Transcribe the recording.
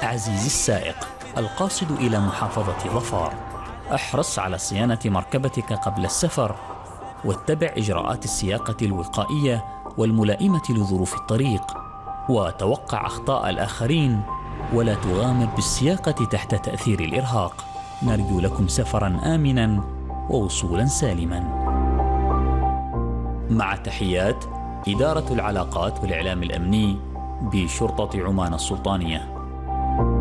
عزيزي السائق القاصد إلى محافظة ظفار، احرص على صيانة مركبتك قبل السفر، واتبع إجراءات السياقة الوقائية والملائمة لظروف الطريق، وتوقع أخطاء الآخرين، ولا تغامر بالسياقة تحت تأثير الإرهاق. نرجو لكم سفرا آمنا ووصولا سالما. مع تحيات إدارة العلاقات والإعلام الأمني بشرطة عمان السلطانية.